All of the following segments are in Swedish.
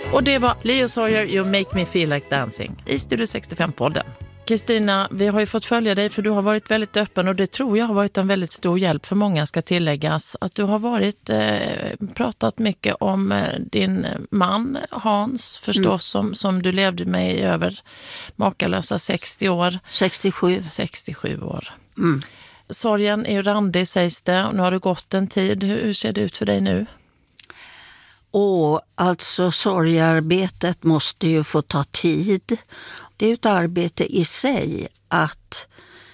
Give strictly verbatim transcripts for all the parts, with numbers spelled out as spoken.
Och det var Leo Sawyer, You Make Me Feel Like Dancing i Studio sextiofem-podden. Kristina, vi har ju fått följa dig för du har varit väldigt öppen och det tror jag har varit en väldigt stor hjälp för många ska tilläggas. Att du har varit, eh, pratat mycket om eh, din man Hans förstås mm. som, som du levde med i över makalösa sextio år. sextiosju. sextiosju år. Mm. Sorgen är ju randig sägs det och nu har det gått en tid. Hur, hur ser det ut för dig nu? Och alltså sorgearbetet måste ju få ta tid. Det är ett arbete i sig att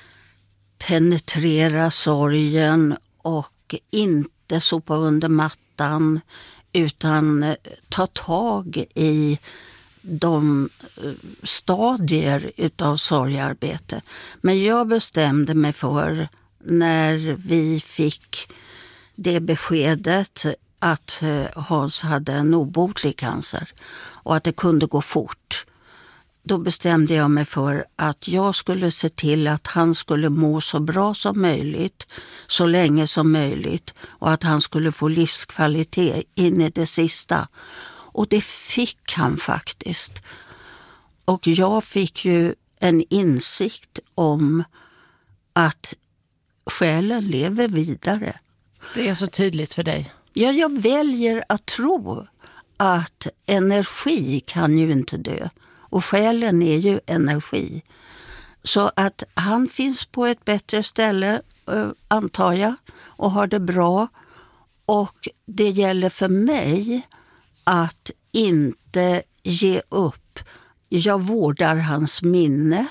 penetrera sorgen och inte sopa under mattan utan ta tag i de stadier utav sorgearbete. Men jag bestämde mig för när vi fick det beskedet att Hans hade en obotlig cancer och att det kunde gå fort. Då bestämde jag mig för att jag skulle se till att han skulle må så bra som möjligt, så länge som möjligt och att han skulle få livskvalitet in i det sista. Och det fick han faktiskt. Och jag fick ju en insikt om att själen lever vidare. Det är så tydligt för dig. Ja, jag väljer att tro att energi kan ju inte dö. Och själen är ju energi. Så att han finns på ett bättre ställe, antar jag, och har det bra. Och det gäller för mig att inte ge upp. Jag vårdar hans minne.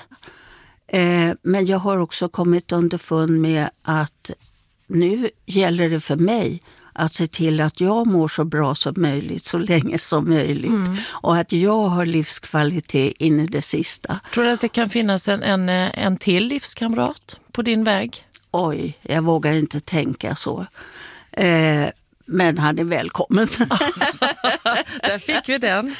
Men jag har också kommit underfund med att nu gäller det för mig att se till att jag mår så bra som möjligt, så länge som möjligt. Mm. Och att jag har livskvalitet in i det sista. Tror du att det kan finnas en, en, en till livskamrat på din väg? Oj, jag vågar inte tänka så. Eh, men han är välkommen. Där fick vi den.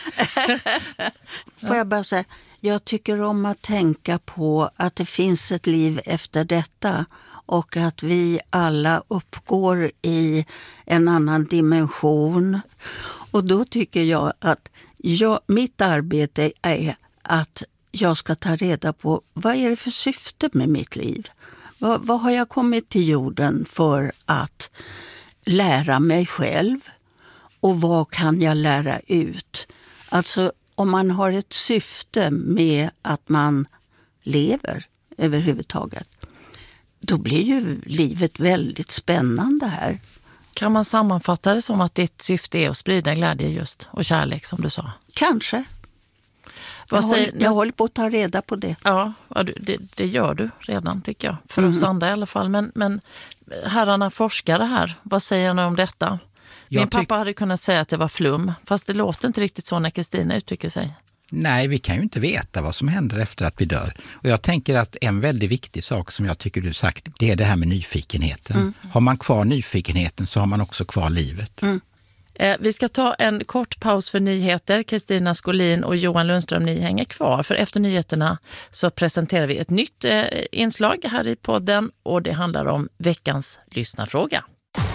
Får jag bara säga, jag tycker om att tänka på att det finns ett liv efter detta. Och att vi alla uppgår i en annan dimension. Och då tycker jag att jag, mitt arbete är att jag ska ta reda på vad är det för syfte med mitt liv. Vad, vad har jag kommit till jorden för att lära mig själv? Och vad kan jag lära ut? Alltså om man har ett syfte med att man lever överhuvudtaget. Då blir ju livet väldigt spännande här. Kan man sammanfatta det som att ditt syfte är att sprida glädje just och kärlek som du sa? Kanske. Vad jag säger, håller, jag håller på att ta reda på det. Ja, det, det gör du redan tycker jag. För mm. oss andra i alla fall. Men, men herrarna forskare här, vad säger ni om detta? Min jag pappa tyck- hade kunnat säga att det var flum. Fast det låter inte riktigt så när Kristina uttrycker sig. Nej, vi kan ju inte veta vad som händer efter att vi dör. Och jag tänker att en väldigt viktig sak som jag tycker du sagt, det är det här med nyfikenheten. Mm. Har man kvar nyfikenheten så har man också kvar livet. Mm. Eh, vi ska ta en kort paus för nyheter. Kristina Skolin och Johan Lundström, ni hänger kvar. För efter nyheterna så presenterar vi ett nytt eh, inslag här i podden. Och det handlar om veckans lyssnarfråga.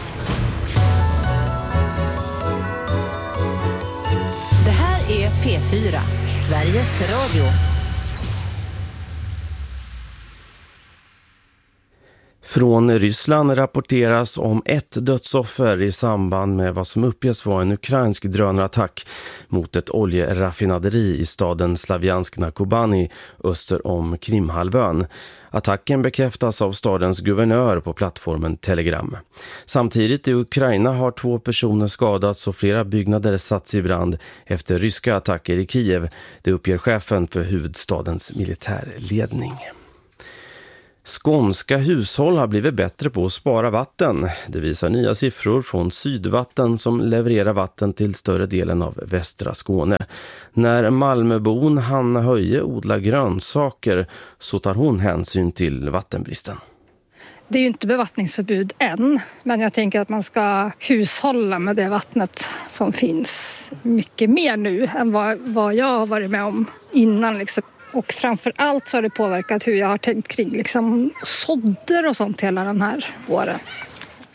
Det här är P fyra, Sveriges Radio. Från Ryssland rapporteras om ett dödsoffer i samband med vad som uppges vara en ukrainsk drönarattack mot ett oljeraffinaderi i staden Slavjansk Kubani öster om Krimhalvön. Attacken bekräftas av stadens guvernör på plattformen Telegram. Samtidigt i Ukraina har två personer skadats och flera byggnader satts i brand efter ryska attacker i Kiev. Det uppger chefen för huvudstadens militärledning. Skånska hushåll har blivit bättre på att spara vatten. Det visar nya siffror från Sydvatten som levererar vatten till större delen av västra Skåne. När Malmöbon Hanna Höje odlar grönsaker så tar hon hänsyn till vattenbristen. Det är ju inte bevattningsförbud än, men jag tänker att man ska hushålla med det vattnet som finns mycket mer nu än vad, vad jag har varit med om innan liksom. Och framför allt så har det påverkat hur jag har tänkt kring liksom sådder och sånt hela den här våren.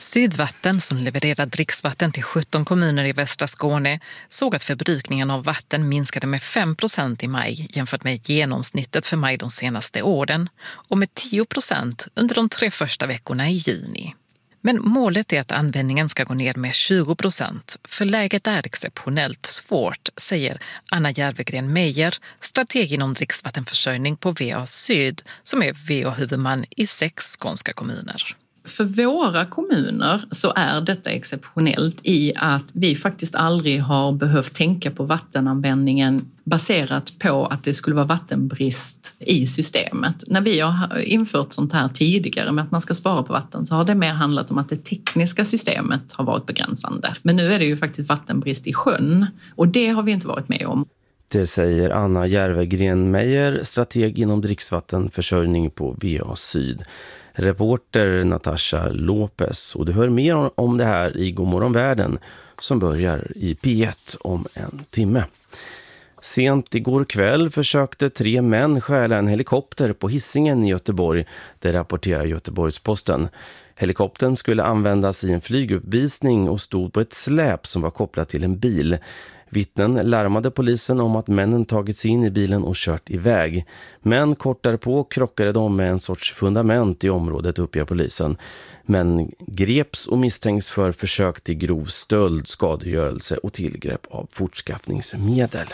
Sydvatten, som levererar dricksvatten till sjutton kommuner i västra Skåne, såg att förbrukningen av vatten minskade med fem procent i maj jämfört med genomsnittet för maj de senaste åren och med tio procent under de tre första veckorna i juni. Men målet är att användningen ska gå ner med tjugo procent, för läget är exceptionellt svårt, säger Anna Järvegren Meijer, strateg inom dricksvattenförsörjning på V A Syd, som är V A-huvudman i sex skånska kommuner. För våra kommuner så är detta exceptionellt i att vi faktiskt aldrig har behövt tänka på vattenanvändningen baserat på att det skulle vara vattenbrist i systemet. När vi har infört sånt här tidigare med att man ska spara på vatten så har det mer handlat om att det tekniska systemet har varit begränsande. Men nu är det ju faktiskt vattenbrist i sjön och det har vi inte varit med om. Det säger Anna Järvegren Meijer, strateg inom dricksvattenförsörjning på V A Syd. Reporter Natasha Lopez, och du hör mer om det här i Godmorgon Världen som börjar i P ett om en timme. Sent igår kväll försökte tre män stjäla en helikopter på Hisingen i Göteborg, det rapporterar Göteborgs-Posten. Helikoptern skulle användas i en flyguppvisning och stod på ett släp som var kopplat till en bil. Vittnen larmade polisen om att männen tagit sig in i bilen och kört iväg. Men kort därpå krockade de med en sorts fundament i området, uppger polisen. Men greps och misstänks för försök till grov stöld, skadegörelse och tillgrepp av fortskaffningsmedel.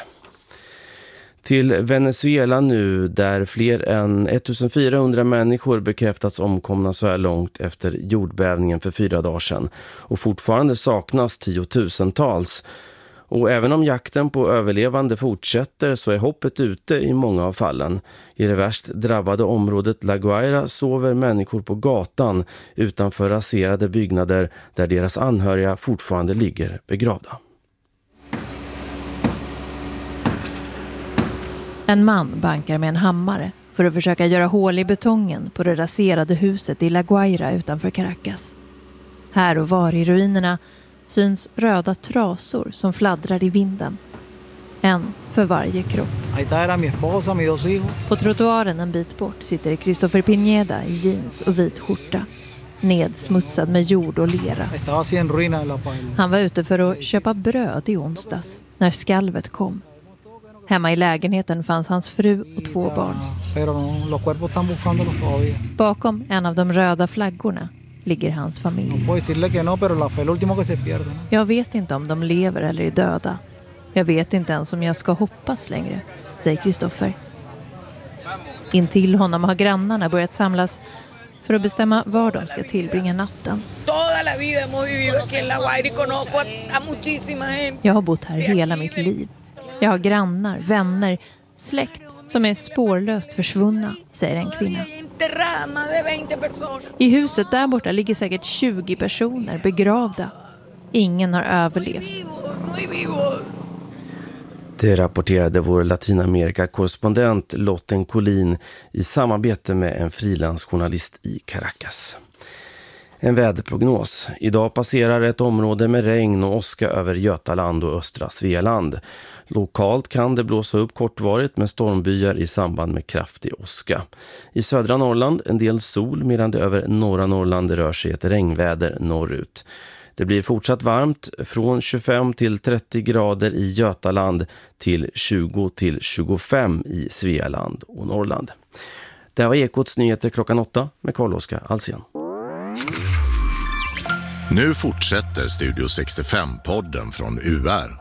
Till Venezuela nu, där fler än ettusendfyrahundra människor bekräftats omkomna så här långt efter jordbävningen för fyra dagar sedan. Och fortfarande saknas tiotusentals. Och även om jakten på överlevande fortsätter så är hoppet ute i många av fallen. I det värst drabbade området La Guaira sover människor på gatan utanför raserade byggnader där deras anhöriga fortfarande ligger begravda. En man bankar med en hammare för att försöka göra hål i betongen på det raserade huset i La Guaira utanför Caracas. Här och var i ruinerna syns röda trasor som fladdrar i vinden. En för varje kropp. På trottoaren en bit bort sitter Christopher Pineda i jeans och vit skjorta, nedsmutsad med jord och lera. Han var ute för att köpa bröd i onsdags när skalvet kom. Hemma i lägenheten fanns hans fru och två barn. Bakom en av de röda flaggorna ligger hans familj. Jag vet inte om de lever eller är döda. Jag vet inte ens om jag ska hoppas längre, säger Christopher. Intill honom har grannarna börjat samlas för att bestämma var de ska tillbringa natten. Jag har bott här hela mitt liv. Jag har grannar, vänner, släkt som är spårlöst försvunna, säger en kvinna. I huset där borta ligger säkert tjugo personer begravda. Ingen har överlevt. Det rapporterade vår Latinamerika-korrespondent Lotten Collin i samarbete med en frilansjournalist i Caracas. En väderprognos. Idag passerar ett område med regn och åska över Götaland och östra Svealand. Lokalt kan det blåsa upp kortvarigt med stormbyar i samband med kraftig åska. I södra Norrland en del sol, medan det över norra Norrland rör sig ett regnväder norrut. Det blir fortsatt varmt, från tjugofem till trettio grader i Götaland till tjugo till tjugofem i Svealand och Norrland. Det här var Ekots nyheter klockan åtta med Carl-Oskar Alsen. Nu fortsätter Studio sextiofem-podden från U R.